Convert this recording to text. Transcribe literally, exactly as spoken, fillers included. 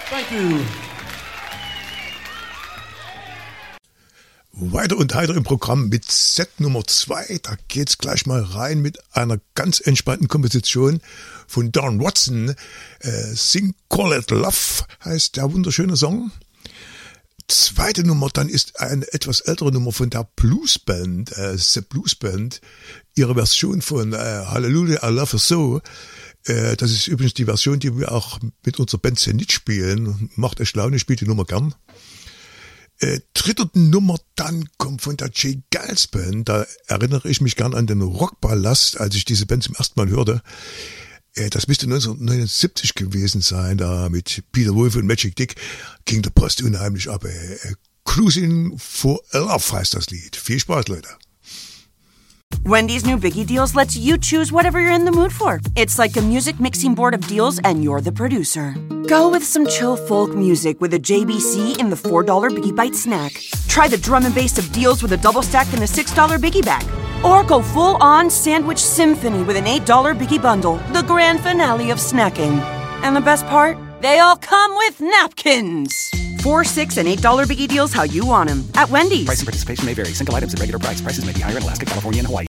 Thank you. Weiter und heiter im Programm mit Set Nummer zwei. Da geht's gleich mal rein mit einer ganz entspannten Komposition von Don Watson. Äh, Sing Call It Love heißt der wunderschöne Song. Zweite Nummer dann ist eine etwas ältere Nummer von der Bluesband, äh, The Bluesband. Ihre Version von äh, Hallelujah, I Love Her So. Äh, das ist übrigens die Version, die wir auch mit unserer Band Zenit spielen. Macht echt Laune, spielt die Nummer gern. Äh, dritte Nummer dann kommt von der J. Geils Band. Da erinnere ich mich gern an den Rockballast, als ich diese Band zum ersten Mal hörte. Äh, das müsste neunzehnhundertneunundsiebzig gewesen sein, da mit Peter Wolf und Magic Dick ging der Post unheimlich ab. Äh, Cruising for Love heißt das Lied. Viel Spaß, Leute. Wendy's new Biggie Deals lets you choose whatever you're in the mood for. It's like a music mixing board of deals and you're the producer. Go with some chill folk music with a J B C in the four dollar Biggie Bite snack. Try the drum and bass of deals with a double stack in the six dollar Biggie bag. Or go full-on sandwich symphony with an eight dollar Biggie bundle, the grand finale of snacking. And the best part? They all come with napkins. Four, six, and eight dollar Biggie Deals how you want them. At Wendy's. Price and participation may vary. Single items at regular price. Prices may be higher in Alaska, California, and Hawaii.